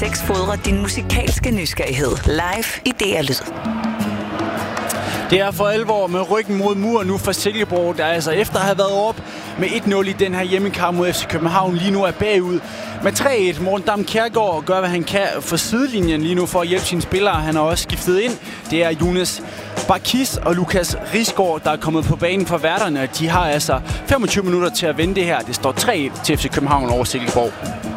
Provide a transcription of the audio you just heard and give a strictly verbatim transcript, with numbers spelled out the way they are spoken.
seks fodrer din musikalske nysgerrighed. Live i D R Lyd. Det er for alvor med ryggen mod muren nu for Silkeborg, der altså efter at have været op med et nul i den her hjemmekamp mod F C København lige nu er bagud med tre et. Morten Dam Kjærgaard gør, hvad han kan for sidelinjen lige nu for at hjælpe sine spillere. Han har også skiftet ind. Det er Jonas Barkis og Lukas Risgaard, der er kommet på banen for værterne. De har altså femogtyve minutter til at vinde det her. Det står tre et til F C København over Silkeborg.